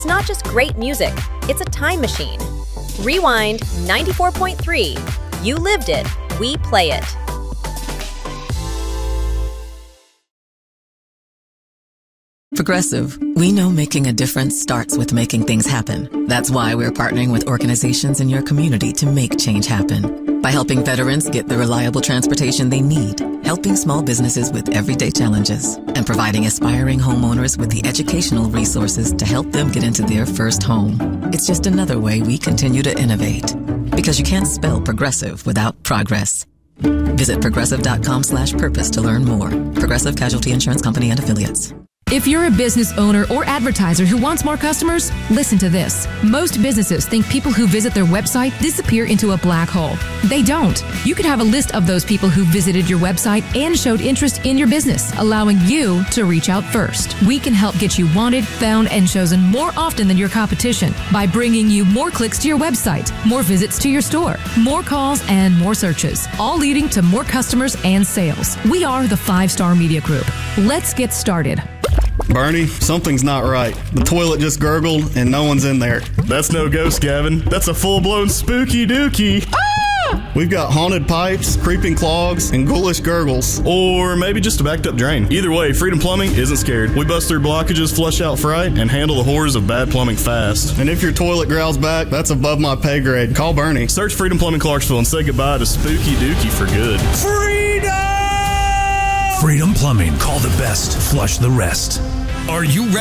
It's not just great music, it's a time machine. Rewind 94.3. You lived it, we play it. Progressive, we know making a difference starts with making things happen. That's why we're partnering with organizations in your community to make change happen. By helping veterans get the reliable transportation they need, helping small businesses with everyday challenges, and providing aspiring homeowners with the educational resources to help them get into their first home. It's just another way we continue to innovate. Because you can't spell progressive without progress. Visit progressive.com/purpose to learn more. Progressive Casualty Insurance Company and Affiliates. If you're a business owner or advertiser who wants more customers, listen to this. Most businesses think people who visit their website disappear into a black hole. They don't. You could have a list of those people who visited your website and showed interest in your business, allowing you to reach out first. We can help get you wanted, found, and chosen more often than your competition by bringing you more clicks to your website, more visits to your store, more calls, and more searches, all leading to more customers and sales. We are the 5-Star Media Group. Let's get started. Bernie, something's not right. The toilet just gurgled and no one's in there. That's no ghost, Gavin. That's a full-blown spooky dookie. Ah! We've got haunted pipes, creeping clogs, and ghoulish gurgles. Or maybe just a backed-up drain. Either way, Freedom Plumbing isn't scared. We bust through blockages, flush out fright, and handle the horrors of bad plumbing fast. And if your toilet growls back, that's above my pay grade. Call Bernie. Search Freedom Plumbing Clarksville and say goodbye to spooky dookie for good. Freedom Plumbing. Call the best. Flush the rest. Are you ready?